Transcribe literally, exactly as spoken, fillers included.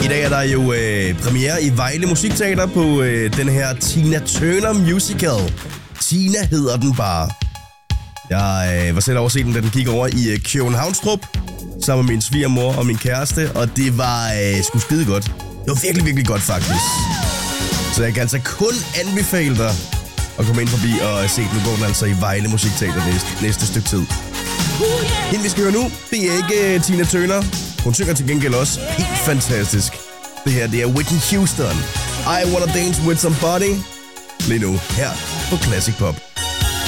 I dag er der jo øh, premiere i Vejle Musikteater på øh, den her Tina Turner musical. Tina hedder den bare. Jeg øh, var selv over at se den, da den gik over i øh, Københavnstrup, sammen med min svigermor og min kæreste, og det var øh, sgu skide godt. Det var virkelig, virkelig godt faktisk. Så jeg kan altså kun anbefale dig at komme ind forbi og se den. Nu går den altså i Vejle Musikteater næste, næste stykke tid. Hende vi skal høre nu, det er ikke uh, Tina Turner. Hun synger til gengæld også helt fantastisk. Det her, det er Whitney Houston. I Wanna Dance With Somebody. Lige nu her på Classic Pop.